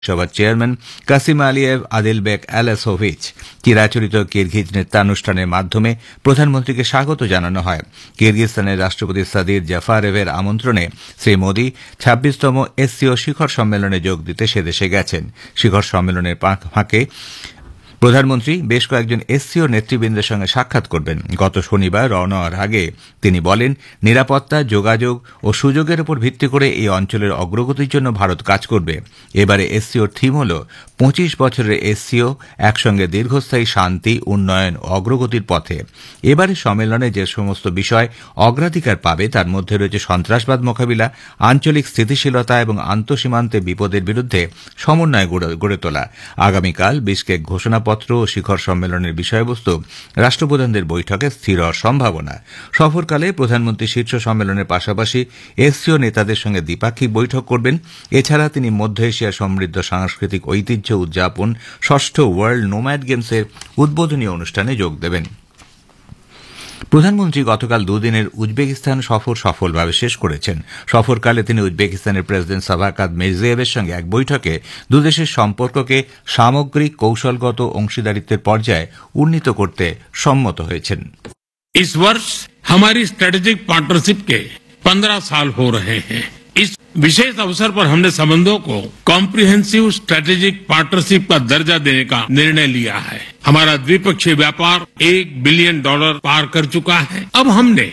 সভার chairman Qasim Aliyev আদিলবেক আলেসোভিচ চিরাচরিত Kyrgyz নৃত্যানুষ্ঠানের মাধ্যমে প্রধানমন্ত্রীকে স্বাগত জানানো হয়। কিরগিজস্তানের রাষ্ট্রপতি সাদির জাফারেভের আমন্ত্রণে শ্রী মোদী ২৬তম এসসিও শিখর সম্মেলনে যোগ দিতে সেদেশে গেছেন। শিখর সম্মেলনের ফাঁকে প্রধানমন্ত্রী বেশ কয়েকজন এসসিও নেতৃবৃন্দের সঙ্গে সাক্ষাৎ করবেন। গত শনিবার রওনা হওয়ার আগে তিনি বলেন, নিরাপত্তা, যোগাযোগ ও সুযোগের উপর ভিত্তি করে এই অঞ্চলের অগ্রগতির জন্য ভারত কাজ করবে। এবারে এসসিওর থিম হল ২৫ বছরের এসসিও একসঙ্গে দীর্ঘস্থায়ী শান্তি, উন্নয়ন ও অগ্রগতির পথে। এবারে সম্মেলনে যে সমস্ত বিষয় অগ্রাধিকার পাবে তার মধ্যে রয়েছে সন্ত্রাসবাদ মোকাবিলা, আঞ্চলিক স্থিতিশীলতা এবং আন্তঃসীমান্তে বিপদের বিরুদ্ধে সমন্বয় গড়ে তোলা। আগামীকাল বিশকেক ঘোষণাপত্র ও শিখর সম্মেলনের বিষয়বস্তু রাষ্ট্রপ্রধানদের বৈঠকে স্থির হওয়ার সম্ভাবনা। সফরকালে প্রধানমন্ত্রী শীর্ষ সম্মেলনের পাশাপাশি এসসিও নেতাদের সঙ্গে দ্বিপাক্ষিক বৈঠক করবেন। এছাড়া তিনি মধ্য এশিয়ার সমৃদ্ধ সাংস্কৃতিক ঐতিহ্য উদযাপন ষষ্ঠ ওয়ার্ল্ড নোম্যাড গেমসের উদ্বোধনী অনুষ্ঠানে যোগ দেবেন। প্রধানমন্ত্রী গতকাল দুদিনের উজবেকিস্তান সফর সফলভাবে শেষ করেছেন। সফরকালে তিনি উজবেকিস্তানের প্রেসিডেন্ট শাভাকাত মির্জিয়েভের সঙ্গে এক বৈঠকে দুদেশের সম্পর্ককে সামগ্রিক কৌশলগত অংশীদারিত্বের পর্যায়ে উন্নীত করতে সম্মত হয়েছেন। इस वर्ष हमारी स्ट्रेटेजिक पार्टनरशिप के 15 साल हो रहे हैं। इस विशेष अवसर पर हमने संबंधों को कॉम्प्रिहेंसिव स्ट्रेटेजिक पार्टनरशिप का दर्जा देने का निर्णय लिया है। हमारा द्विपक्षीय व्यापार $1 बिलियन पार कर चुका है। अब हमने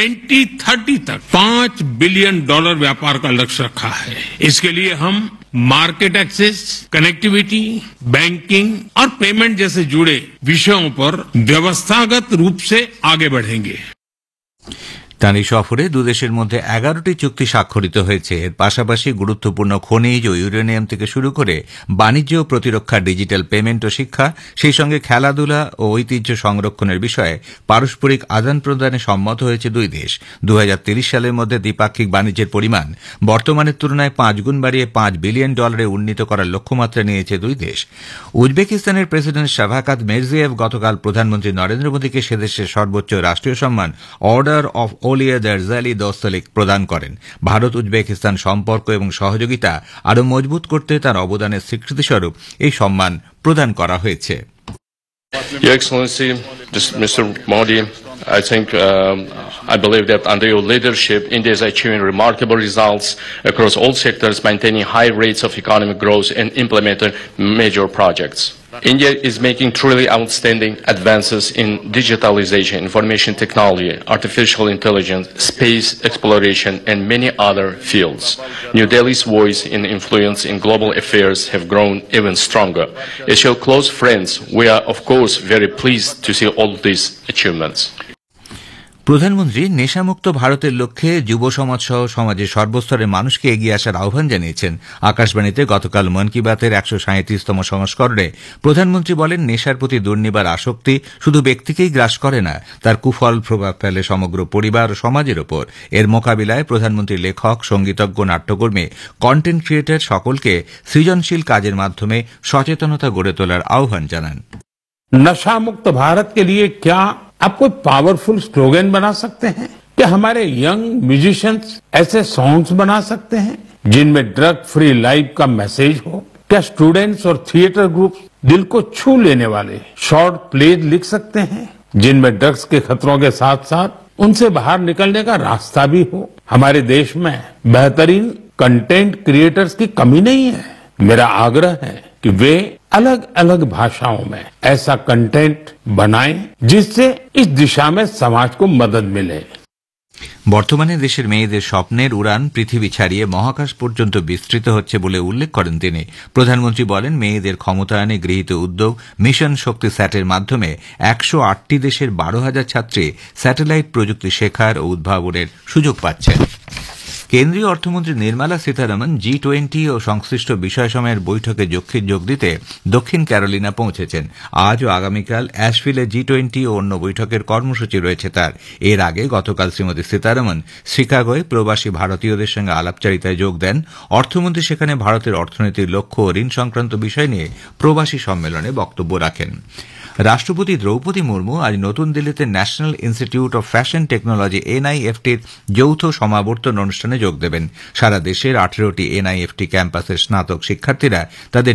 2030 तक $5 बिलियन व्यापार का लक्ष्य रखा है। इसके लिए हम मार्केट एक्सेस, कनेक्टिविटी, बैंकिंग और पेमेंट जैसे जुड़े विषयों पर व्यवस्थागत रूप से आगे बढ़ेंगे। তার এই সফরে দুদেশের মধ্যে 11টি চুক্তি স্বাক্ষরিত হয়েছে। এর পাশাপাশি গুরুত্বপূর্ণ খনিজ ও ইউরেনিয়াম থেকে শুরু করে বাণিজ্য ও প্রতিরক্ষা, ডিজিটাল পেমেন্ট ও শিক্ষা, সেই সঙ্গে খেলাধুলা ও ঐতিহ্য সংরক্ষণের বিষয়ে পারস্পরিক আদান প্রদানে সম্মত হয়েছে দুই দেশ। 2030 সালের মধ্যে দ্বিপাক্ষিক বাণিজ্যের পরিমাণ বর্তমানের তুলনায় 5 গুণ বাড়িয়ে $5 বিলিয়ন উন্নীত করার লক্ষ্যমাত্রা নিয়েছে দুই দেশ। উজবেকিস্তানের প্রেসিডেন্ট শাভাকাত মির্জিয়েভ গতকাল প্রধানমন্ত্রী নরেন্দ্র মোদীকে সেদেশের সর্বোচ্চ রাষ্ট্রীয় সম্মান অর্ডার অফ ওলিয়া দারজালি দস্তলিক প্রদান করেন। ভারত উজবেকিস্তান সম্পর্ক এবং সহযোগিতা আরও মজবুত করতে তার অবদানের স্বীকৃতিস্বরূপ এই সম্মান প্রদান করা হয়েছে। Your Excellency, Mr. Modi, I believe that under your leadership, India is achieving remarkable results across all sectors, maintaining high rates of economic growth and implementing major projects. India is making truly outstanding advances in digitalization, information technology, artificial intelligence, space exploration, and many other fields. New Delhi's voice and influence in global affairs have grown even stronger. As your close friends, we are of course very pleased to see all these achievements. প্রধানমন্ত্রী নেশামুক্ত ভারতের লক্ষ্যে যুব সমাজ সহ সমাজের সর্বস্তরের মানুষকে এগিয়ে আসার আহ্বান জানিয়েছেন। আকাশবাণীতে গতকাল মন কি বাতের ১৩৭তম সংস্করণে প্রধানমন্ত্রী বলেন, নেশার প্রতি দুর্নিবার আসক্তি শুধু ব্যক্তিকেই গ্রাস করে না, তার কুফল প্রভাব ফেলে সমগ্র পরিবার ও সমাজের ওপর। এর মোকাবিলায় প্রধানমন্ত্রী লেখক, সঙ্গীতজ্ঞ, নাট্যকর্মী, কন্টেন্ট ক্রিয়েটর সকলকে সৃজনশীল কাজের মাধ্যমে সচেতনতা গড়ে তোলার আহ্বান জানান। नशा मुक्त भारत के लिए क्या आप कोई पावरफुल स्लोगन बना सकते हैं? क्या हमारे यंग म्यूजिशियंस ऐसे सॉन्ग्स बना सकते हैं जिनमें ड्रग फ्री लाइफ का मैसेज हो? क्या स्टूडेंट्स और थिएटर ग्रुप दिल को छू लेने वाले शॉर्ट प्लेज लिख सकते हैं जिनमें ड्रग्स के खतरों के साथ साथ उनसे बाहर निकलने का रास्ता भी हो? हमारे देश में बेहतरीन कंटेंट क्रिएटर्स की कमी नहीं है। मेरा आग्रह है कि वे अलग अलग भाषाओं में ऐसा कंटेंट बनाएं जिससे इस दिशा में समाज को मदद मिले। বর্তমানে দেশের মেয়েদের স্বপ্নের উড়ান পৃথিবী ছাড়িয়ে মহাকাশ পর্যন্ত বিস্তৃত হচ্ছে বলে উল্লেখ করেন তিনি। প্রধানমন্ত্রী বলেন, মেয়েদের ক্ষমতায়নে গৃহীত উদ্যোগ মিশন শক্তি স্যাটের মাধ্যমে 108টি দেশের 12,000 ছাত্রী স্যাটেলাইট প্রযুক্তি শেখার ও উদ্ভাবনের সুযোগ পাচ্ছেন। কেন্দ্রীয় অর্থমন্ত্রী নির্মলা সীতারমণ G20 ও সংশ্লিষ্ট বিষয়সমূহের বৈঠকে যোগ দিতে দক্ষিণ ক্যারোলিনা পৌঁছেছেন। আজ ও আগামীকাল অ্যাশভিলে G20 ও অন্য বৈঠকের কর্মসূচি রয়েছে তার। এর আগে গতকাল শ্রীমতী সীতারমণ শিকাগোয় প্রবাসী ভারতীয়দের সঙ্গে আলাপচারিতায় যোগ দেন। অর্থমন্ত্রী সেখানে ভারতের অর্থনীতির লক্ষ্য ও ঋণ সংক্রান্ত বিষয় নিয়ে প্রবাসী সম্মেলনে বক্তব্য রাখেন। রাষ্ট্রপতি দ্রৌপদী মুর্মু আজ নতুন দিল্লিতে national institute of fashion technology এনআইএফটির যৌথ সমাবর্তন অনুষ্ঠানে যোগ দেবেন। সারা দেশের 18টি এনআইএফটি ক্যাম্পাসের স্নাতক শিক্ষার্থীরা তাদের